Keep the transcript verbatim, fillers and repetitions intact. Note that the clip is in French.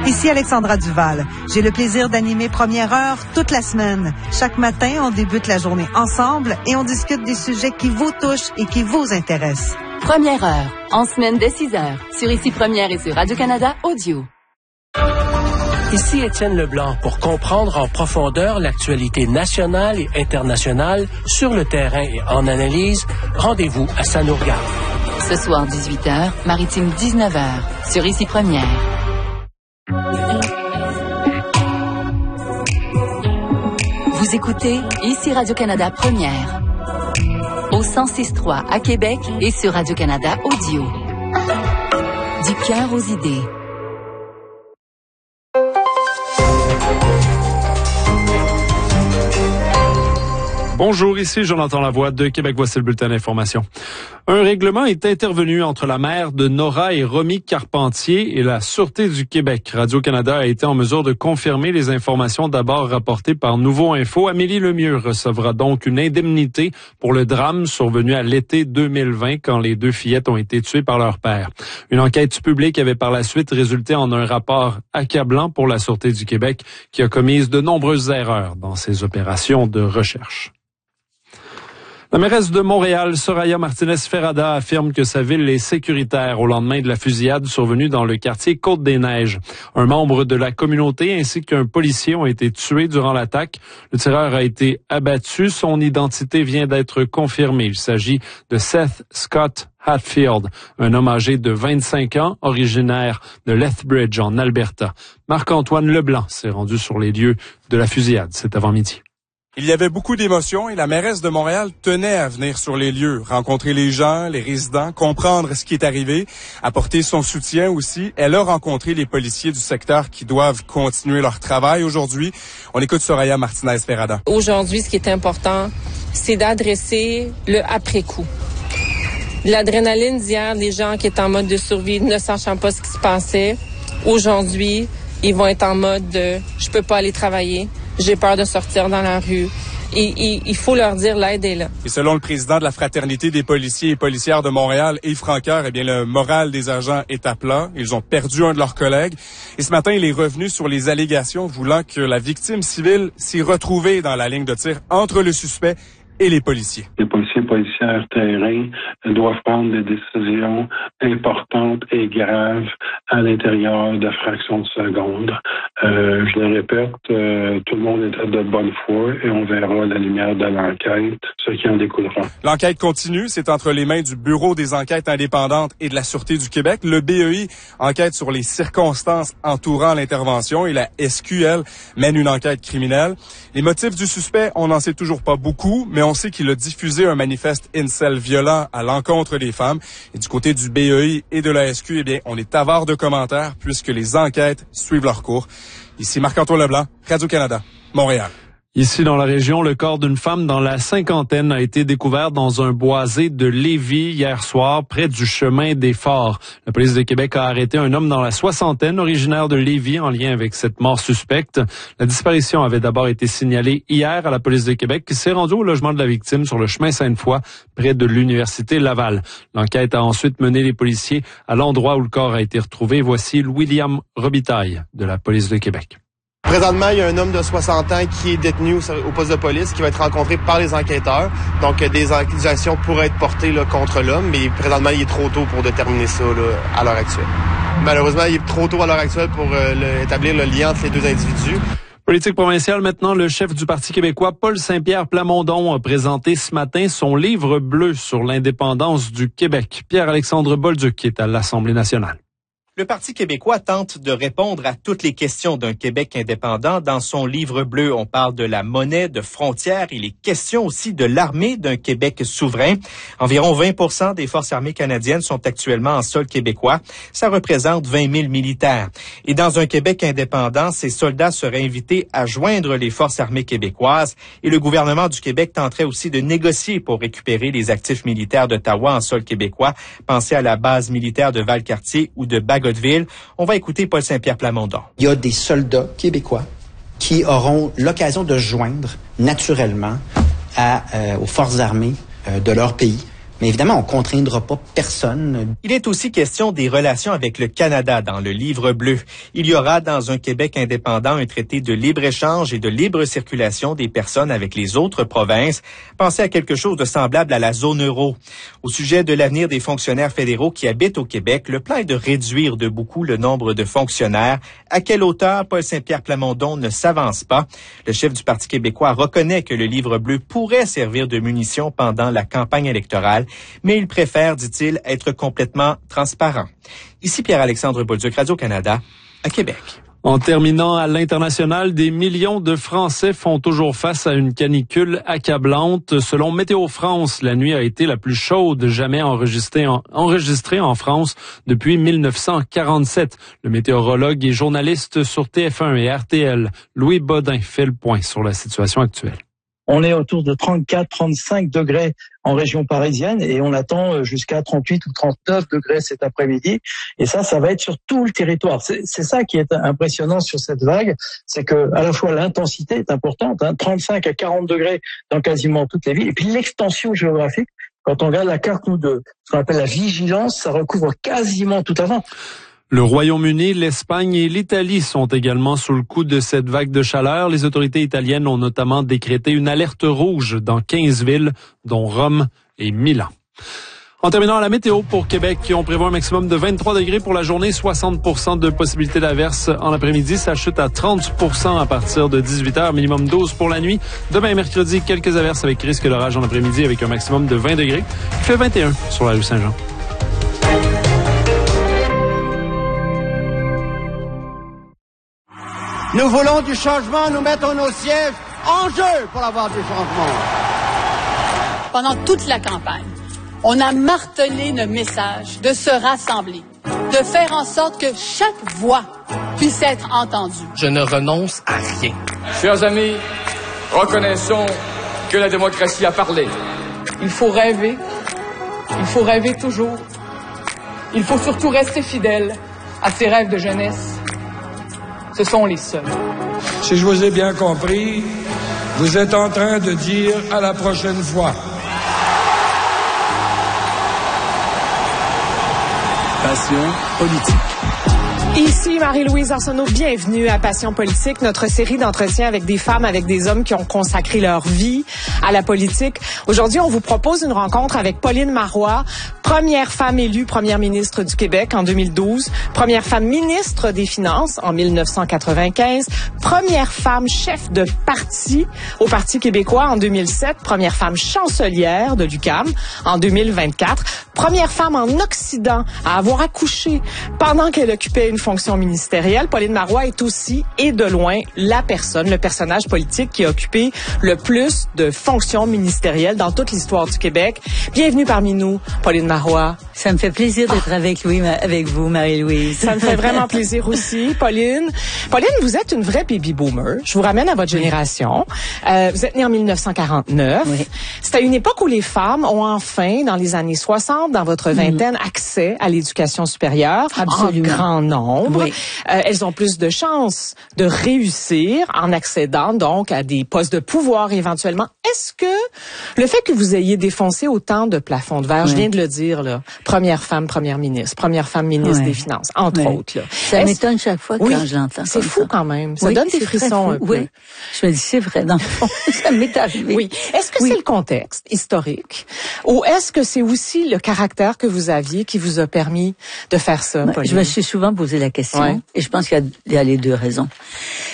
Ici Alexandra Duval. J'ai le plaisir d'animer Première Heure toute la semaine. Chaque matin, on débute la journée ensemble et on discute des sujets qui vous touchent et qui vous intéressent. Première Heure, en semaine dès six heures, sur Ici Première et sur Radio-Canada Audio. Ici Étienne Leblanc pour comprendre en profondeur l'actualité nationale et internationale sur le terrain et en analyse. Rendez-vous à Ça nous regarde. Ce soir dix-huit heures, Maritime dix-neuf heures, sur Ici Première. Vous écoutez Ici Radio-Canada Première. Au cent six trois à Québec et sur Radio-Canada Audio. Du cœur aux idées. Bonjour, ici Jonathan Lavoie de Québec. Voici le bulletin d'information. Un règlement est intervenu entre la mère de Nora et Romy Carpentier et la Sûreté du Québec. Radio-Canada a été en mesure de confirmer les informations d'abord rapportées par Nouveau Info. Amélie Lemieux recevra donc une indemnité pour le drame survenu à l'été deux mille vingt quand les deux fillettes ont été tuées par leur père. Une enquête publique avait par la suite résulté en un rapport accablant pour la Sûreté du Québec qui a commis de nombreuses erreurs dans ses opérations de recherche. La mairesse de Montréal, Soraya Martinez-Ferrada, affirme que sa ville est sécuritaire au lendemain de la fusillade survenue dans le quartier Côte-des-Neiges. Un membre de la communauté ainsi qu'un policier ont été tués durant l'attaque. Le tireur a été abattu. Son identité vient d'être confirmée. Il s'agit de Seth Scott Hatfield, un homme âgé de vingt-cinq ans, originaire de Lethbridge en Alberta. Marc-Antoine Leblanc s'est rendu sur les lieux de la fusillade cet avant-midi. Il y avait beaucoup d'émotions et la mairesse de Montréal tenait à venir sur les lieux, rencontrer les gens, les résidents, comprendre ce qui est arrivé, apporter son soutien aussi. Elle a rencontré les policiers du secteur qui doivent continuer leur travail aujourd'hui. On écoute Soraya Martinez-Ferrada. Aujourd'hui, ce qui est important, c'est d'adresser le après-coup. L'adrénaline d'hier, des gens qui étaient en mode de survie, ne sachant pas ce qui se passait, aujourd'hui, ils vont être en mode de « je peux pas aller travailler ». J'ai peur de sortir dans la rue. Et, et, il faut leur dire l'aide est là. Et selon le président de la Fraternité des policiers et policières de Montréal, Yves Francoeur, eh bien, le moral des agents est à plat. Ils ont perdu un de leurs collègues. Et ce matin, il est revenu sur les allégations voulant que la victime civile s'y retrouvée dans la ligne de tir entre le suspect et les policiers. Les policiers et policières terrain doivent prendre des décisions importantes et graves à l'intérieur de fractions de secondes. Euh, je le répète, euh, tout le monde était de bonne foi et on verra à la lumière de l'enquête ce qui en découlera. L'enquête continue. C'est entre les mains du Bureau des enquêtes indépendantes et de la Sûreté du Québec. Le B E I enquête sur les circonstances entourant l'intervention et la S Q L mène une enquête criminelle. Les motifs du suspect, on n'en sait toujours pas beaucoup, mais on sait qu'il a diffusé un manifeste incel violent à l'encontre des femmes. Et du côté du B E I et de la S Q, eh bien, on est avare de commentaires puisque les enquêtes suivent leur cours. Ici Marc-Antoine Leblanc, Radio-Canada, Montréal. Ici, dans la région, le corps d'une femme dans la cinquantaine a été découvert dans un boisé de Lévis hier soir, près du chemin des Forts. La police de Québec a arrêté un homme dans la soixantaine, originaire de Lévis, en lien avec cette mort suspecte. La disparition avait d'abord été signalée hier à la police de Québec, qui s'est rendue au logement de la victime sur le chemin Sainte-Foy, près de l'Université Laval. L'enquête a ensuite mené les policiers à l'endroit où le corps a été retrouvé. Voici William Robitaille de la police de Québec. Présentement, il y a un homme de soixante ans qui est détenu au, au poste de police, qui va être rencontré par les enquêteurs. Donc, des accusations pourraient être portées là, contre l'homme, mais présentement, il est trop tôt pour déterminer ça là, à l'heure actuelle. Malheureusement, il est trop tôt à l'heure actuelle pour euh, le, établir le lien entre les deux individus. Politique provinciale, maintenant, le chef du Parti québécois, Paul Saint-Pierre Plamondon, a présenté ce matin son livre bleu sur l'indépendance du Québec. Pierre-Alexandre Bolduc, qui est à l'Assemblée nationale. Le Parti québécois tente de répondre à toutes les questions d'un Québec indépendant. Dans son livre bleu, on parle de la monnaie, de frontières. Il est question aussi de l'armée d'un Québec souverain. Environ vingt pour cent des forces armées canadiennes sont actuellement en sol québécois. Ça représente vingt mille militaires. Et dans un Québec indépendant, ces soldats seraient invités à joindre les forces armées québécoises. Et le gouvernement du Québec tenterait aussi de négocier pour récupérer les actifs militaires d'Ottawa en sol québécois. Pensez à la base militaire de Valcartier ou de Bagotville. On va écouter Paul Saint-Pierre Plamondon. Il y a des soldats québécois qui auront l'occasion de joindre naturellement à, euh, aux forces armées euh, de leur pays Mais évidemment, on contraindra pas personne. Il est aussi question des relations avec le Canada dans le Livre bleu. Il y aura dans un Québec indépendant un traité de libre-échange et de libre circulation des personnes avec les autres provinces. Pensez à quelque chose de semblable à la zone euro. Au sujet de l'avenir des fonctionnaires fédéraux qui habitent au Québec, le plan est de réduire de beaucoup le nombre de fonctionnaires. À quelle hauteur Paul Saint-Pierre Plamondon ne s'avance pas. Le chef du Parti québécois reconnaît que le Livre bleu pourrait servir de munition pendant la campagne électorale, mais il préfère, dit-il, être complètement transparent. Ici Pierre-Alexandre Bolduc, Radio-Canada, à Québec. En terminant à l'international, des millions de Français font toujours face à une canicule accablante. Selon Météo France, la nuit a été la plus chaude jamais enregistrée en, enregistrée en France depuis mille neuf cent quarante-sept. Le météorologue et journaliste sur T F un et R T L, Louis Bodin, fait le point sur la situation actuelle. On est autour de trente-quatre, trente-cinq degrés en région parisienne et on attend jusqu'à trente-huit ou trente-neuf degrés cet après-midi. Et ça, ça va être sur tout le territoire. C'est, c'est ça qui est impressionnant sur cette vague, c'est que à la fois l'intensité est importante, hein, trente-cinq à quarante degrés dans quasiment toutes les villes, et puis l'extension géographique. Quand on regarde la carte nous de ce qu'on appelle la vigilance, ça recouvre quasiment toute la France. Le Royaume-Uni, l'Espagne et l'Italie sont également sous le coup de cette vague de chaleur. Les autorités italiennes ont notamment décrété une alerte rouge dans quinze villes, dont Rome et Milan. En terminant à la météo pour Québec, on prévoit un maximum de vingt-trois degrés pour la journée, soixante pour cent de possibilité d'averse en après-midi. Ça chute à trente pour cent à partir de dix-huit heures, minimum douze pour la nuit. Demain, mercredi, quelques averses avec risque d'orage en après-midi avec un maximum de vingt degrés. Il fait vingt et un sur la rue Saint-Jean. Nous voulons du changement, nous mettons nos sièges en jeu pour avoir du changement. Pendant toute la campagne, on a martelé le message de se rassembler, de faire en sorte que chaque voix puisse être entendue. Je ne renonce à rien. Chers amis, reconnaissons que la démocratie a parlé. Il faut rêver. Il faut rêver toujours. Il faut surtout rester fidèle à ses rêves de jeunesse. Ce sont les seuls. Si je vous ai bien compris, vous êtes en train de dire à la prochaine fois. Passion politique. Ici Marie-Louise Arsenault, bienvenue à Passion politique, notre série d'entretiens avec des femmes, avec des hommes qui ont consacré leur vie à la politique. Aujourd'hui, on vous propose une rencontre avec Pauline Marois, première femme élue première ministre du Québec en deux mille douze, première femme ministre des Finances en mille neuf cent quatre-vingt-quinze, première femme chef de parti au Parti québécois en deux mille sept, première femme chancelière de l'U Q A M en deux mille vingt-quatre, première femme en Occident à avoir accouché pendant qu'elle occupait une fonction ministérielle. Pauline Marois est aussi, et de loin, la personne, le personnage politique qui a occupé le plus de fonctions ministérielles dans toute l'histoire du Québec. Bienvenue parmi nous, Pauline Marois. Ça me fait plaisir d'être ah. avec, Louis, avec vous, Marie-Louise. Ça me fait vraiment plaisir aussi, Pauline. Pauline, vous êtes une vraie baby boomer. Je vous ramène à votre oui. génération. Euh, vous êtes née en mille neuf cent quarante-neuf. Oui. C'est à une époque où les femmes ont enfin, dans les années soixante, dans votre vingtaine, mmh. accès à l'éducation supérieure. Absolument. En grand nombre. Oui. Euh, elles ont plus de chances de réussir en accédant donc à des postes de pouvoir éventuellement. Est-ce que le fait que vous ayez défoncé autant de plafonds de verre, oui. je viens de le dire, là, première femme première ministre, première femme ministre oui. des Finances, entre oui. autres. Là. Ça Est-ce... m'étonne chaque fois oui. quand je l'entends. C'est fou ça. quand même. Ça oui, donne des frissons un peu. Oui. Je me dis, c'est vrai, dans le fond. Ça m'est arrivé. Oui. Est-ce que oui. c'est le contexte historique ou est-ce que c'est aussi le caractère que vous aviez qui vous a permis de faire ça, ouais, Pauline? Je me suis souvent posé la question ouais. et je pense qu'il y a, il y a les deux raisons.